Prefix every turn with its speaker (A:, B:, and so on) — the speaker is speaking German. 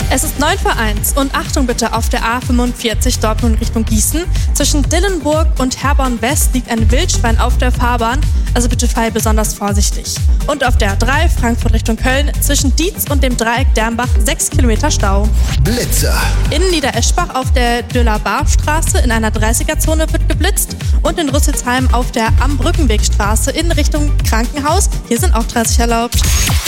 A: Es ist 9:01 und Achtung bitte, auf der A45 Dortmund Richtung Gießen. Zwischen Dillenburg und Herborn West liegt ein Wildschwein auf der Fahrbahn, also bitte fahr besonders vorsichtig. Und auf der A3 Frankfurt Richtung Köln zwischen Dietz und dem Dreieck Dernbach 6 Kilometer Stau.
B: Blitzer.
A: In Niedereschbach auf der Döller-Bar-Straße in einer 30er-Zone wird geblitzt und in Rüsselsheim auf der Am-Brückenwegstraße in Richtung Krankenhaus. Hier sind auch 30 erlaubt.